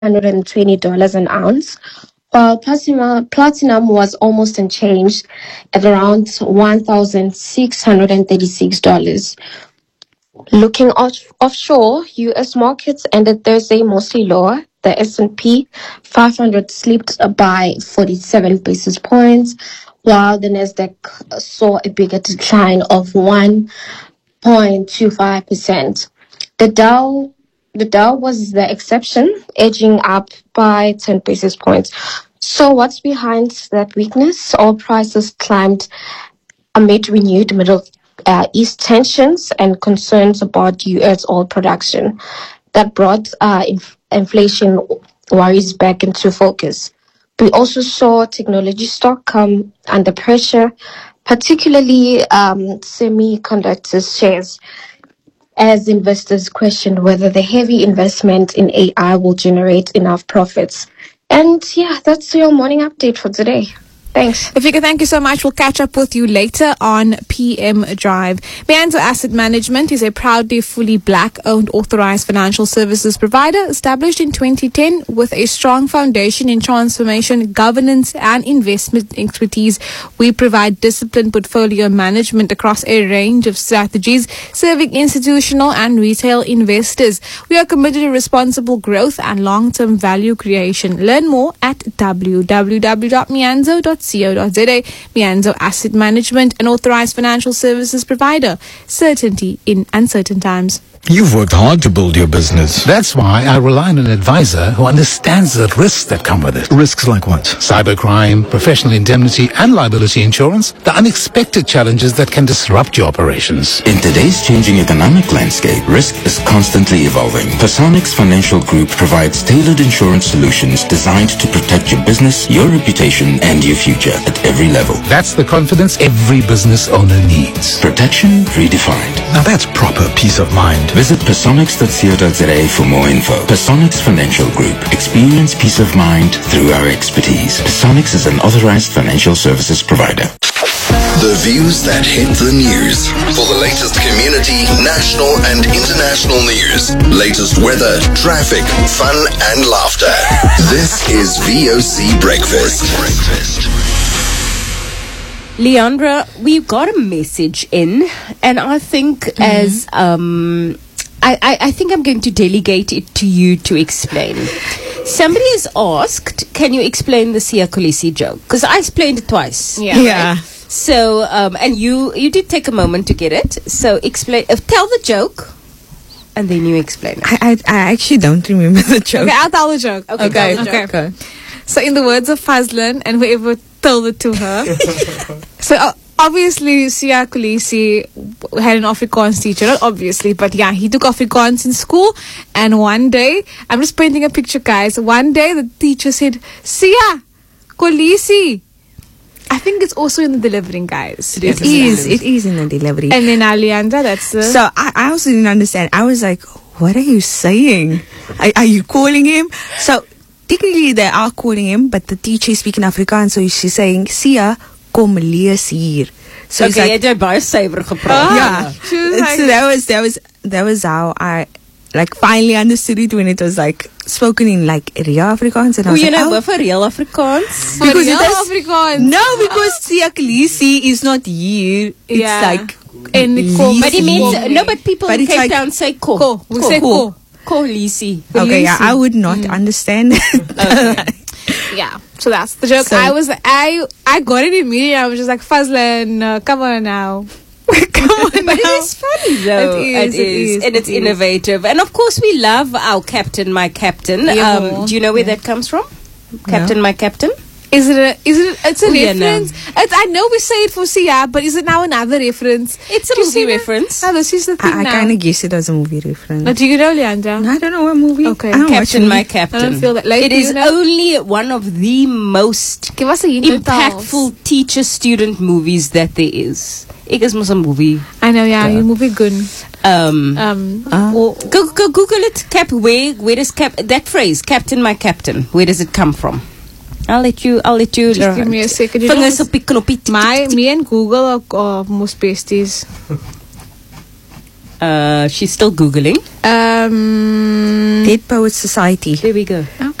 $120 an ounce, while platinum was almost unchanged at around $1,636. Looking offshore, U.S. markets ended Thursday mostly lower. The S&P 500 slipped by 47 basis points, while the Nasdaq saw a bigger decline of 1.25%. The Dow was the exception, edging up by 10 basis points. So what's behind that weakness? Oil prices climbed amid renewed Middle East tensions and concerns about U.S. oil production. That brought inflation worries back into focus. We also saw technology stock come under pressure, particularly semiconductor shares, as investors questioned whether the heavy investment in AI will generate enough profits. And yeah, that's your morning update for today. Thanks. Rafika, thank you so much. We'll catch up with you later on PM Drive. Mianzo Asset Management is a proudly fully black-owned authorized financial services provider established in 2010 with a strong foundation in transformation, governance, and investment expertise. We provide disciplined portfolio management across a range of strategies, serving institutional and retail investors. We are committed to responsible growth and long-term value creation. Learn more at www.mianzo.co.za. Mianzo Asset Management, an authorized financial services provider. Certainty in uncertain times. You've worked hard to build your business. That's why I rely on an advisor who understands the risks that come with it. Risks like what? Cybercrime, professional indemnity and liability insurance, the unexpected challenges that can disrupt your operations. In today's changing economic landscape, risk is constantly evolving. Personics Financial Group provides tailored insurance solutions designed to protect your business, your reputation, and your future at every level. That's the confidence every business owner needs. Protection redefined. Now that's proper peace of mind. Visit personics.co.za for more info. Personics Financial Group. Experience peace of mind through our expertise. Personics is an authorized financial services provider. The views that hit the news. For the latest community, national and international news. Latest weather, traffic, fun and laughter. This is VOC Breakfast. Leandra, we've got a message in, and I think as I think I'm going to delegate it to you to explain. Somebody has asked, can you explain the Siya Kolisi joke? Because I explained it twice. Yeah. Right? So, and you did take a moment to get it. So explain, tell the joke, and then you explain it. I actually don't remember the joke. Okay, I'll tell the joke. Okay. So in the words of Fazlin, and whoever told it to her. So obviously Siya Kolisi had an Afrikaans teacher. Not obviously, but yeah, he took Afrikaans in school. And one day, I'm just painting a picture, guys. One day the teacher said, Siya Kolisi. I think it's also in the delivering, guys. It is in the delivery. And then Alianda, that's the... So I also didn't understand. I was like, what are you saying? Are you calling him? So technically they are calling him, but the teacher is speaking Afrikaans, so she's saying, Siya, kom lees hier. So okay, jy het jou baie suiwer gepraat. Yeah. So that was how I like finally understood it, when it was like spoken in like real Afrikaans, and I was like, for real Afrikaans? Because Afrikaans. No, because Siya Kolisi is not here. It's like in but it means but people in Cape Town say ko. We say ko. Kolisi. Okay, yeah, I would not understand. Okay. Yeah, so that's the joke. So, I got it immediately. I was just like, Fazlin, come on now. Come on but now. it is funny though. It is. And it's innovative. And of course we love our Captain My Captain. Do you know where that comes from? Captain My Captain? It's a reference. I know we say it for Siya, but is it now another reference? It's a movie reference. No, this is the thing I kind of guess it as a movie reference. But do you know, Leandra? I don't know what movie. Okay. Captain My Captain. I don't feel that. Like, it is only one of the most give us a impactful teacher-student movies that there is. Ek is mos 'n movie. I know, yeah, you movie good. Go Google it. Where does that phrase, Captain My Captain, where does it come from? I'll let you just give me a second. Me and Google are most besties. She's still Googling. Dead Poets Society. There we go.